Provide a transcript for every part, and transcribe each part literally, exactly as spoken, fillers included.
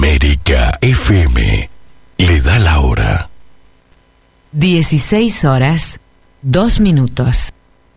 América F M le da la hora. dieciséis horas, dos minutos.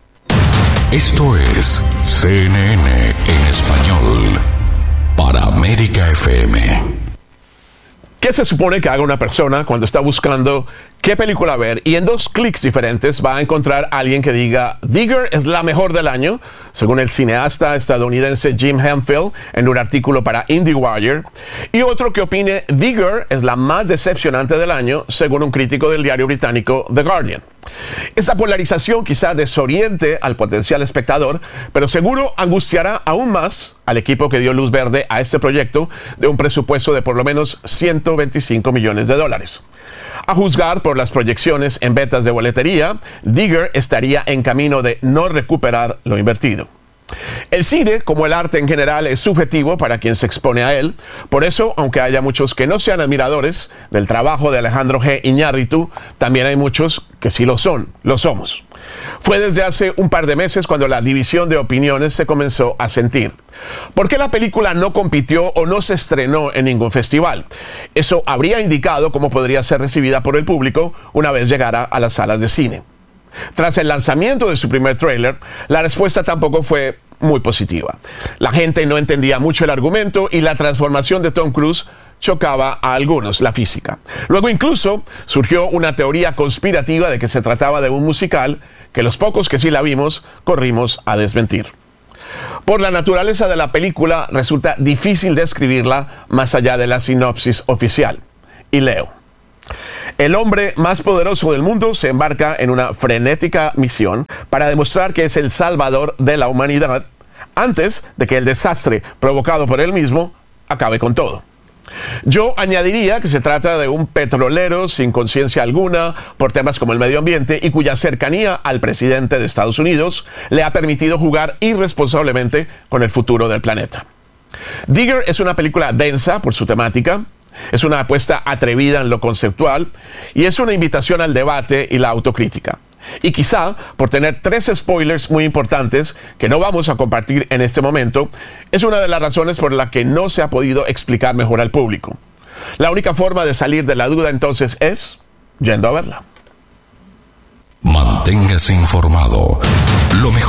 Esto es C N N en español para América F M. ¿Qué se supone que haga una persona cuando está buscando qué película ver y en dos clics diferentes va a encontrar a alguien que diga Digger es la mejor del año, según el cineasta estadounidense Jim Hemphill en un artículo para IndieWire, y otro que opine Digger es la más decepcionante del año, según un crítico del diario británico The Guardian? Esta polarización quizá desoriente al potencial espectador, pero seguro angustiará aún más al equipo que dio luz verde a este proyecto de un presupuesto de por lo menos ciento veinticinco millones de dólares. A juzgar por las proyecciones en ventas de boletería, Digger estaría en camino de no recuperar lo invertido. El cine, como el arte en general, es subjetivo para quien se expone a él. Por eso, aunque haya muchos que no sean admiradores del trabajo de Alejandro G. Iñárritu, también hay muchos que sí lo son, lo somos. Fue desde hace un par de meses cuando la división de opiniones se comenzó a sentir. ¿Por qué la película no compitió o no se estrenó en ningún festival? Eso habría indicado cómo podría ser recibida por el público una vez llegara a las salas de cine. Tras el lanzamiento de su primer tráiler, la respuesta tampoco fue muy positiva. La gente no entendía mucho el argumento y la transformación de Tom Cruise chocaba a algunos, la física. Luego incluso surgió una teoría conspirativa de que se trataba de un musical que los pocos que sí la vimos corrimos a desmentir. Por la naturaleza de la película resulta difícil describirla más allá de la sinopsis oficial. Y leo. El hombre más poderoso del mundo se embarca en una frenética misión para demostrar que es el salvador de la humanidad antes de que el desastre provocado por él mismo acabe con todo. Yo añadiría que se trata de un petrolero sin conciencia alguna por temas como el medio ambiente y cuya cercanía al presidente de Estados Unidos le ha permitido jugar irresponsablemente con el futuro del planeta. Digger es una película densa por su temática. Es una apuesta atrevida en lo conceptual y es una invitación al debate y la autocrítica. Y quizá, por tener tres spoilers muy importantes que no vamos a compartir en este momento, es una de las razones por la que no se ha podido explicar mejor al público. La única forma de salir de la duda entonces es yendo a verla. Manténgase informado. Lo mejor